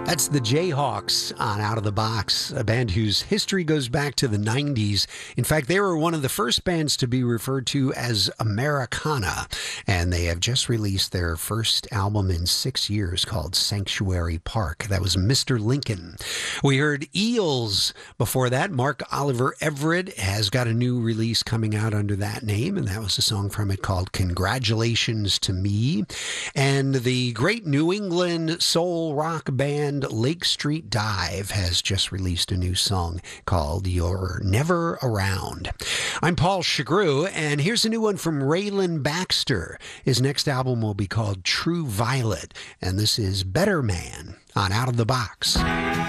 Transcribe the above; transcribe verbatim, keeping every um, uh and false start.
That's the Jayhawks on Out of the Box, a band whose history goes back to the nineties. In fact, they were one of the first bands to be referred to as Americana, and they have just released their first album in six years called Sanctuary Park. That was Mister Lincoln. We heard Eels before that. Mark Oliver Everett has got a new release coming out under that name, and that was a song from it called Congratulations to Me. And the great New England soul rock band Lake Street Dive has just released a new song called You're Never Around. I'm Paul Chagru, and here's a new one from Raylan Baxter. His next album will be called True Violet, and this is Better Man on Out of the Box.